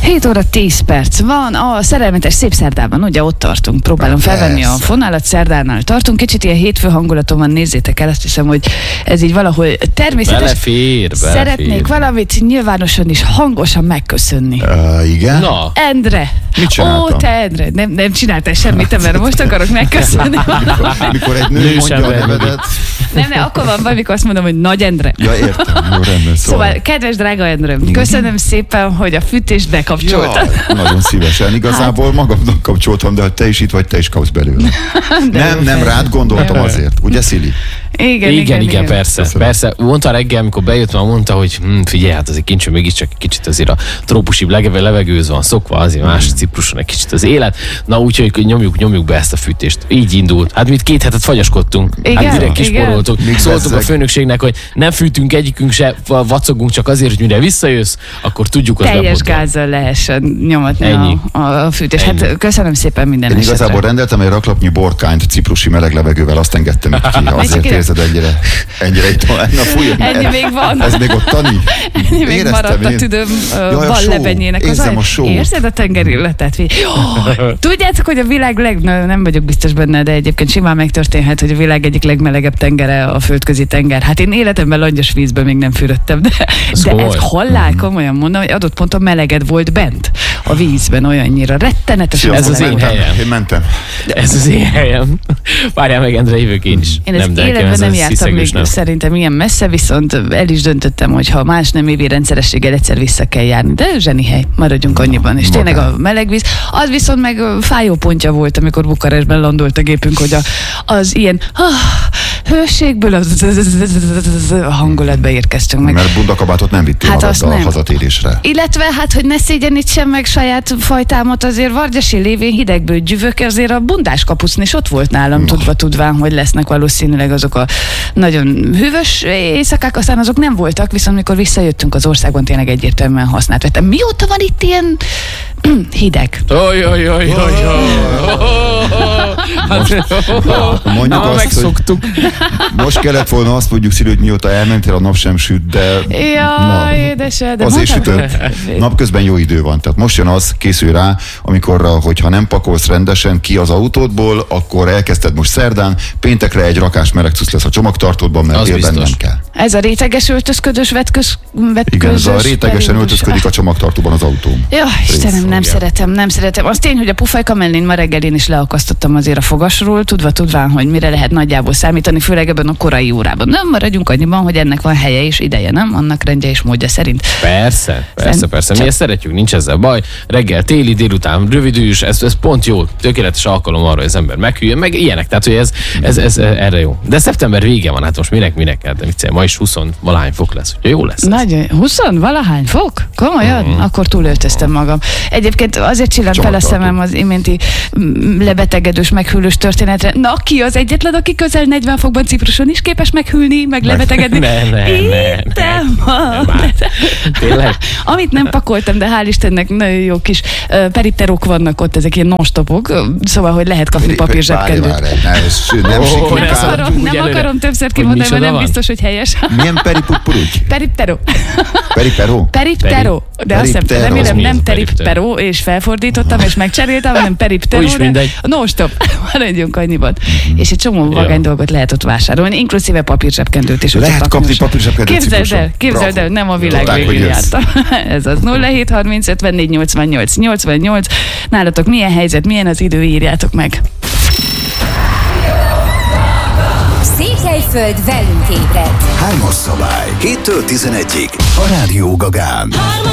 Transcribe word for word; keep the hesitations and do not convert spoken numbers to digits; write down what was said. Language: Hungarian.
hét óra tíz perc van a szerelmetes szép szerdában, ugye ott tartunk, próbálom felvenni a fonalat, szerdánál tartunk, kicsit ilyen hétfő hangulatom van, nézzétek el, azt hiszem, hogy ez így valahol természetes. Belefér, belefér. Szeretnék valamit nyilvánosan is hangosan megköszönni. Uh, igen? Na. Endre! Mit csináltam? Ó, te Endre! Nem, nem csináltál semmit, mert most akarok megköszönni. Mikor, mikor egy nő Nő mondja sem a verni. nevedet. Nem, nem, akkor van baj, mikor azt mondom, hogy Nagy Endre. Ja, értem. Jó, rendben. Szóval, Szóval, kedves drága Endre, köszönöm szépen, hogy a fűtést bekapcsoltad. Ja, nagyon szívesen. Igazából hát. magamnak kapcsoltam, de ha te is itt vagy, te is kapsz belőle. Nem, nem, rád gondoltam azért. Ugye, Szili? Igen, igen, Igen, igen, igen. persze, Köszönöm. persze. Mondta reggel, amikor bejött, már mondta, hogy hm, figyelj, hát azért kincsön mégiscsak kicsit azért a trópusi lege- levegőhöz van szokva, azért más Cipruson egy kicsit az élet. Na úgyhogy nyomjuk, nyomjuk be ezt a fűtést. Így indult. Hát mit két hetet fagyaskodtunk. Igen, Hát direkt igen. kisporoltuk. Még Szóltuk a bezzeg. főnökségnek, hogy nem fűtünk egyikünk se, vacogunk csak azért, hogy mire visszajössz, akkor tudjuk, az Teljes bepótolni. gázzal lehessen nyomatni Ennyi. a, a fűtést. Ennyi. Hát köszönöm szépen minden Én esetre. igazából rendeltem egy raklapnyi borkányt ciprusi meleg levegővel, azt engedtem itt ki. Azért ide. érzed ennyire, ennyire itt van. Na, fújjon, Ennyi mert még van. Ez még ott Tani. Ennyi még Éreztem maradt a én. tüdőm Jaj, a bal só. lebenyének. Érzem ajj- a sót. Érzed a tengerilletet? Oh, tudjátok, hogy a világ leg... Na, nem vagyok biztos benne, de egyébként simán megtörténhet, hogy a világ egyik legmelegebb tengere a földközi tenger. Hát én életemben langyos vízben még nem fürödtem, de, Ez de ez komoly. hallál, komolyan mondom, hogy adott ponton meleged volt bent a vízben, olyannyira rettenetesen. Ez az meleg. én mentem. helyem. Én mentem. Ez az én helyem. Várjál meg, Endre, jövök én is. Én ezt de nekem életben ez nem a jártam sziszegős még nem. szerintem ilyen messze, viszont el is döntöttem, hogy ha más nem évi rendszerességgel egyszer vissza kell járni. De zseni hely, maradjunk annyiban. És tényleg a meleg víz, az viszont meg ö, fájó pontja volt, amikor Bukarestben landolt a gépünk, hogy a, az ilyen ah, hőségből az, az, az, az, az, a hangulatba érkeztünk meg. Mert bundakabátot nem vittél Hát hát azt a nem. hazatérésre. Illetve hát, hogy ne szégyenítsen meg saját fajtámat, azért Vargyasi lévén hidegből gyűvök, azért a bundás kapucni is ott volt nálam, tudva tudván, hogy lesznek valószínűleg azok a nagyon hűvös éjszakák, aztán azok nem voltak, viszont mikor visszajöttünk az országban, tényleg egyértelműen használt vettem. Mióta van itt ilyen hideg? Oj, oj, oj, oj, Mondjuk Na, azt, megszoktuk. hogy most kellett volna azt mondjuk, Szili, hogy mióta elmentél, a nap sem süt, de Jaj, édesed, de azért mondtam- sütött. Napközben jó idő van, tehát most jön az, készül rá, amikor, hogyha nem pakolsz rendesen ki az autódból, akkor elkezdted most szerdán, péntekre egy rakás meleg cucc lesz a csomagtartódban, mert Az délben biztos. nem kell. Ez a réteges öltözködős vetköz, vetközös Igen, ez a rétegesen periódus. öltözködik a csomagtartóban az autóm. Ja, Istenem, nem fogja. szeretem, nem szeretem. Az tény, hogy a pufajka mellén ma reggel én is leakasztottam azért a fogasról, tudva tudván, hogy mire lehet nagyjából számítani, főleg ebben a korai órában. Nem maradjunk annyiban, hogy ennek van helye és ideje, nem? Annak rendje és módja szerint. Persze, persze, Szerint- persze. Mi csak- ezt szeretjük, nincs ezzel baj. Reggel, téli, délután, rövidűs, ez, ez pont jó. Tökéletes alkalom arra, hogy az ember meghűljön, meg ilyenek. Tehát, hogy ez, ez, ez, erre jó. De szeptember vége van, hát most minek, minek kell, de mit ma is húsz valahány fok lesz, úgyhogy jó lesz. Ez. Nagyon, húsz valahány fok? Komolyan? Mm. Akkor túlöltöztem magam. Egyébként azért csillant fel a Csomagtartó. szemem az iménti mm, lebetegedős, meghűlős történetre. Na, ki az egyetlen, aki közel negyven fokban Cipruson is képes meghűlni, meg lebetegedni? Ne, ne, ne, Itt ne. van. Már. Tényleg? Amit nem pakoltam, de hál' Istennek nagyon jó kis uh, peripterok vannak ott, ezek ilyen non-stopok, uh, szóval, hogy lehet kapni Várj, papírzsebkendőt. várj, ne, ez nem Ó, siklik ne Nem ám. szarod. akarom, Úgy nem előre. akarom többször Hogy kimondani, mert micsoda nem van? biztos, hogy helyes. Milyen peripuppurugy? Periptero. Peripero? Periptero. De azt hiszem, Periptero. remélem Az mi nem az a teriptero, és felfordítottam, és megcseréltem, hanem periptero. Úgyis mindegy. No stop, maradjunk annyiban. És egy csomó vagány dolgot lehet ott vásárolni, inkluszíve papírzsebkendőt is. Lehet hogyha kapni paknyos. papírzsebkendőt Képzeld Cipruson. el, képzeld Bravo. el, nem a világ Tudták, végén hogy jössz. jártam. Ez az nulla hét harminc ötvennégy nyolcvannyolc nyolcvannyolc. Nálatok milyen helyzet, milyen az idő, írjátok meg. Székelyföld velünk ébred. Hármas szabály. héttől tizenegyig a Rádió Gagán.